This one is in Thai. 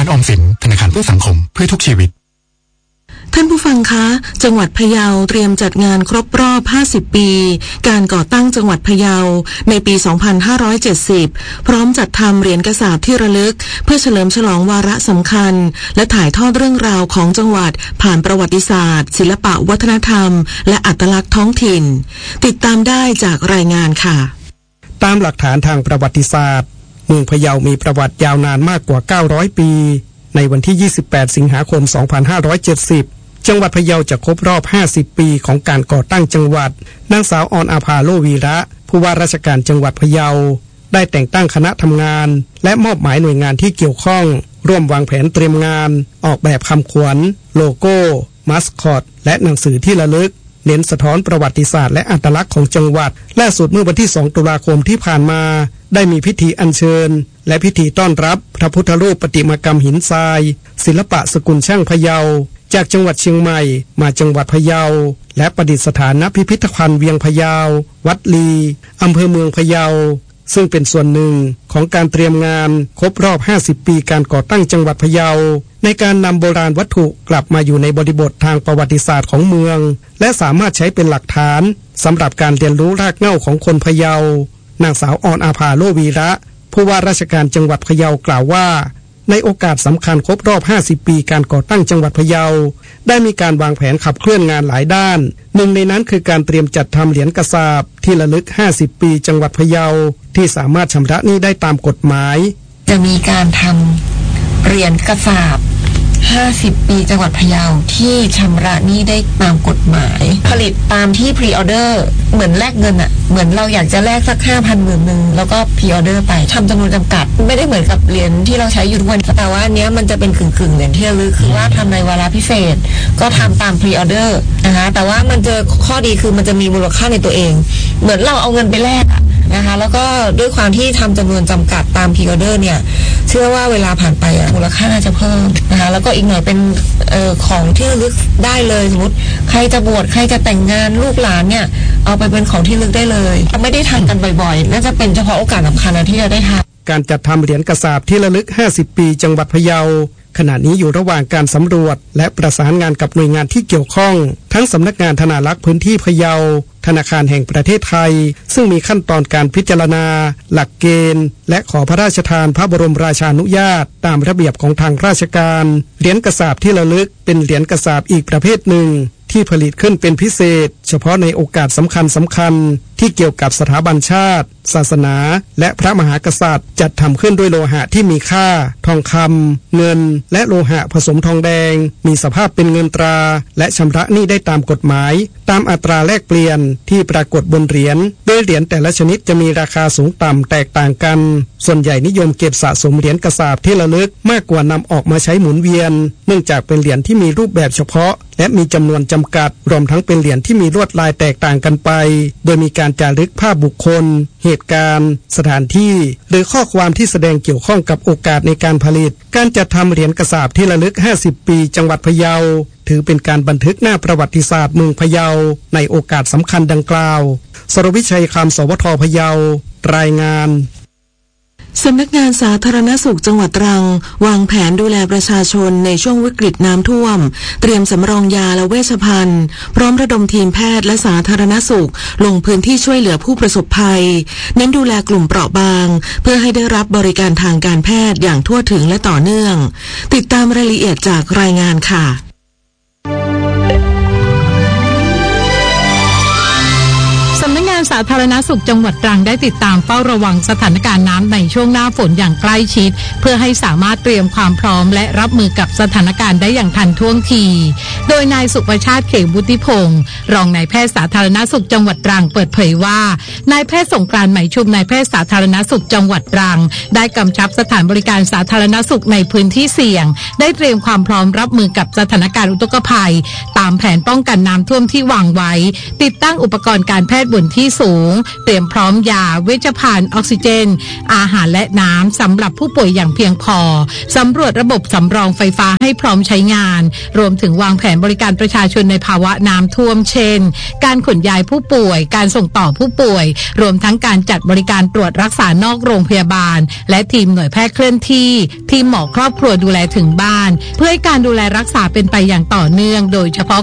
ออมสินธนาคารเพื่อสังคมเพื่อทุกชีวิตท่านผู้ฟังคะจังหวัดพะเยาเตรียมจัดงานครบรอบ50ปีการก่อตั้งจังหวัดพะเยาในปี2570พร้อมจัดทำเหรียญกระสาบที่ระลึกเพื่อเฉลิมฉลองวาระสำคัญและถ่ายทอดเรื่องราวของจังหวัดผ่านประวัติศาสตร์ศิลปะวัฒนธรรมและอัตลักษณ์ท้องถิ่นติดตามได้จากรายงานค่ะตามหลักฐานทางประวัติศาสตร์เมืองพะเยามีประวัติยาวนานมากกว่า900ปีในวันที่28สิงหาคม2570จังหวัดพะเยาจะครบรอบ50ปีของการก่อตั้งจังหวัดนางสาวออนอาภาโลวีระผู้ว่าราชการจังหวัดพะเยาได้แต่งตั้งคณะทำงานและมอบหมายหน่วยงานที่เกี่ยวข้องร่วมวางแผนเตรียมงานออกแบบคำขวัญโลโก้มัสคอตและหนังสือที่ระลึกเน้นสะท้อนประวัติศาสตร์และอัตลักษณ์ของจังหวัดล่าสุดเมื่อวันที่2ตุลาคมที่ผ่านมาได้มีพิธีอัญเชิญและพิธีต้อนรับพระพุทธรูปประติมากรรมหินทรายศิลปะสกุลช่างพะเยาจากจังหวัดเชียงใหม่มาจังหวัดพะเยาและประดิษฐานณพิพิธภัณฑ์เวียงพะเยาวัดลีอำเภอเมืองพะเยาซึ่งเป็นส่วนหนึ่งของการเตรียมงานครบรอบ50ปีการก่อตั้งจังหวัดพะเยาในการนำโบราณวัตถุกลับมาอยู่ในบริบททางประวัติศาสตร์ของเมืองและสามารถใช้เป็นหลักฐานสำหรับการเรียนรู้รากเหง้าของคนพะเยานางสาวออนอาภาโลวีระผู้ว่าราชการจังหวัดพะเยากล่าวว่าในโอกาสสำคัญครบรอบ50ปีการก่อตั้งจังหวัดพะเยาได้มีการวางแผนขับเคลื่อนงานหลายด้านหนึ่งในนั้นคือการเตรียมจัดทำเหรียญกระสาบที่ระลึก50ปีจังหวัดพะเยาที่สามารถชำระหนี้ได้ตามกฎหมายจะมีการทำเหรียญกระสาบ50ปีจังหวัดพะเยาที่ชำระหนี้ได้ตามกฎหมายผลิตตามที่พรีออเดอร์เหมือนแลกเงินอะเหมือนเราอยากจะแลกสัก 5,000 หมื่นนึงแล้วก็พรีออเดอร์ไปทำจำนวนจำกัดไม่ได้เหมือนกับเหรียญที่เราใช้อยู่ทุกวันแต่ว่าอันเนี้ยมันจะเป็นกึ่งเหรียญที่ระลึกคือว่าทำในวาระพิเศษก็ทำตามพรีออเดอร์นะคะแต่ว่ามันจะข้อดีคือมันจะมีมูลค่าในตัวเองเหมือนเราเอาเงินไปแลกนะคะแล้วก็ด้วยความที่ทำจำนวนจำกัดตามพรีออเดอร์เนี่ยเชื่อว่าเวลาผ่านไปมูลค่าน่าจะเพิ่มนะคะแล้วก็อีกหน่อยเป็นของที่ระลึกได้เลยสมมติใครจะบวชใครจะแต่งงานลูกหลานเนี่ยเอาไปเป็นของที่ระลึกได้เลยไม่ได้ทำกันบ่อยๆน่าจะเป็นเฉพาะโอกาสสำคัญที่จะได้ทำการจัดทำเหรียญกระสาบที่ระลึก50ปีจังหวัดพะเยาขณะนี้อยู่ระหว่างการสำรวจและประสานงานกับหน่วยงานที่เกี่ยวข้องทั้งสำนักงานธนารักษ์พื้นที่พะเยาธนาคารแห่งประเทศไทยซึ่งมีขั้นตอนการพิจารณาหลักเกณฑ์และขอพระราชทานพระบรมราชานุญาตตามระเบียบของทางราชการเหรียญกระสาบที่ระลึกเป็นเหรียญกระสาบอีกประเภทหนึ่งที่ผลิตขึ้นเป็นพิเศษเฉพาะในโอกาสสำคัญที่เกี่ยวกับสถาบันชาติศาสนาและพระมหากษัตริย์จัดทำขึ้นด้วยโลหะที่มีค่าทองคำเงินและโลหะผสมทองแดงมีสภาพเป็นเงินตราและชำระหนี้ได้ตามกฎหมายตามอัตราแลกเปลี่ยนที่ปรากฏบนเหรียญโดยเหรียญแต่ละชนิดจะมีราคาสูงต่ำแตกต่างกันส่วนใหญ่นิยมเก็บสะสมเหรียญกระสาบที่ระลึกมากกว่านำออกมาใช้หมุนเวียนเนื่องจากเป็นเหรียญที่มีรูปแบบเฉพาะและมีจำนวนจำกัดรวมทั้งเป็นเหรียญที่มีลวดลายแตกต่างกันไปโดยมีการจารึกภาพบุคคลเหตุการณ์สถานที่หรือข้อความที่แสดงเกี่ยวข้องกับโอกาสในการผลิตการจัดทำเหรียญกระสาบที่ระลึก50ปีจังหวัดพะเยาถือเป็นการบันทึกหน้าประวัติศาสตร์เมืองพะเยาในโอกาสสำคัญดังกล่าวสรวิชัยคำสวทพะเยารายงานสำนักงานสาธารณสุขจังหวัดตรังวางแผนดูแลประชาชนในช่วงวิกฤตน้ำท่วมเตรียมสำรองยาและเวชภัณฑ์พร้อมระดมทีมแพทย์และสาธารณสุขลงพื้นที่ช่วยเหลือผู้ประสบภัยเน้นดูแลกลุ่มเปราะบางเพื่อให้ได้รับบริการทางการแพทย์อย่างทั่วถึงและต่อเนื่องติดตามรายละเอียดจากรายงานค่ะสาธารณสุขจังหวัดตรังได้ติดตามเฝ้าระวังสถานการณ์น้ำในช่วงหน้าฝนอย่างใกล้ชิดเพื่อให้สามารถเตรียมความพร้อมและรับมือกับสถานการณ์ได้อย่างทันท่วงทีโดยนายสุประชาติเขมวุฒิพงศ์รองนายแพทย์สาธารณสุขจังหวัดตรังเปิดเผยว่านายแพทย์สงกรานต์ไหมชุมนายแพทย์สาธารณสุขจังหวัดตรังได้กำชับสถานบริการสาธารณสุขในพื้นที่เสี่ยงได้เตรียมความพร้อมรับมือกับสถานการณ์อุทกภัยตามแผนป้องกันน้ำท่วมที่วางไว้ติดตั้งอุปกรณ์การแพทย์บนที่สูงเตรียมพร้อมยาเวชภัณฑ์ออกซิเจนอาหารและน้ำสำหรับผู้ป่วยอย่างเพียงพอสำรวจระบบสำรองไฟฟ้าให้พร้อมใช้งานรวมถึงวางแผนบริการประชาชนในภาวะน้ำท่วมเช่นการขนย้ายผู้ป่วยการส่งต่อผู้ป่วยรวมทั้งการจัดบริการตรวจรักษานอกโรงพยาบาลและทีมหน่วยแพทย์เคลื่อนที่ทีมหมอครอบครัวดูแลถึงบ้านเพื่อให้การดูแลรักษาเป็นไปอย่างต่อเนื่องโดยเฉพาะ